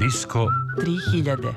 Disko 3000.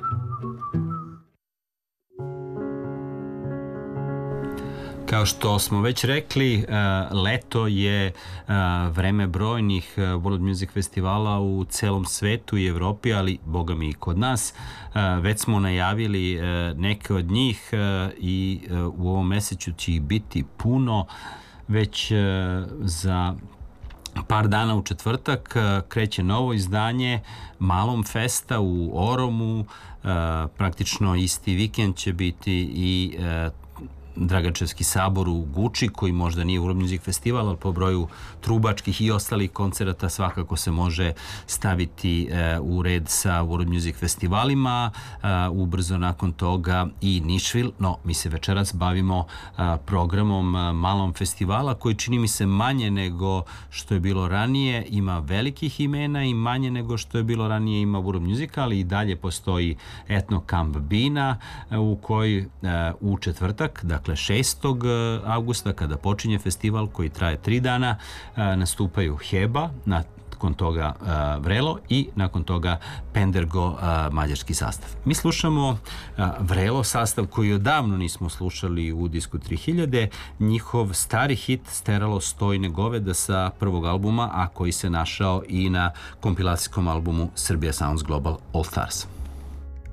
Kao što smo već rekli, leto je vreme brojnih World Music festivala u celom svetu i Evropi, ali boga mi i kod nas. Već smo najavili neke od njih i u ovom mesecu će ih biti puno. Već za par dana u četvrtak kreće novo izdanje Malom Festa u Oromu. Praktično isti vikend će biti i Dragačevski sabor u Guči, koji možda nije World Music festival, ali po broju trubačkih i ostalih koncerata svakako se može staviti u red sa World Music festivalima. Ubrzo nakon toga i Nišvil, no mi se večeras bavimo programom Malom festivala, koji čini mi se manje nego što je bilo ranije, ima velikih imena, i manje nego što je bilo ranije ima World Music, ali i dalje postoji Etno Kamp Bina, u kojoj u četvrtak, dakle 6. avgusta, kada počinje festival koji traje 3 dana, nastupaju Heba, nakon toga Vrelo i nakon toga Pendergo, mađarski sastav. Mi slušamo Vrelo, sastav koji odavno nismo slušali u Disku 3000, njihov stari hit Steralo stojne goveda sa prvog albuma, a koji se našao i na kompilacijskom albumu Serbia Sounds Global All Stars.